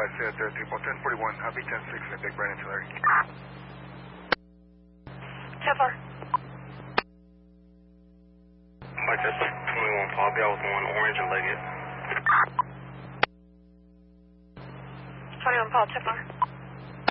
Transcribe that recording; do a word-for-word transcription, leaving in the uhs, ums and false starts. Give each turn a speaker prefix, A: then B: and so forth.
A: I said there, people. ten forty-one, uh, B ten six in Big Brandon, Tulare.
B: ten four.
C: Mike, that's twenty-one, Paul. Be out with one orange and Leggett.
B: twenty-one, Paul, ten four.